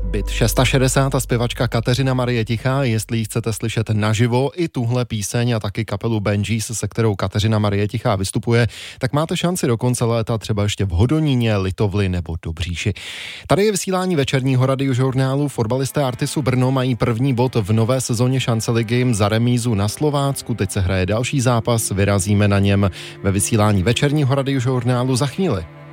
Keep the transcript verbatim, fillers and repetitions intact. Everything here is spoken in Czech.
Byt šest šedesát a zpěvačka Kateřina Marie Tichá, jestli ji chcete slyšet naživo, i tuhle píseň a taky kapelu Benjis, se kterou Kateřina Marie Tichá vystupuje, tak máte šanci do konce léta třeba ještě v Hodoníně, Litovli nebo Dobříši. Tady je vysílání večerního radiožurnálu. Fotbalisté Artisu Brno mají první bod v nové sezóně šance ligy za remízu na Slovácku. Teď se hraje další zápas, vyrazíme na něm ve vysílání večerního radiožurnálu za chvíli.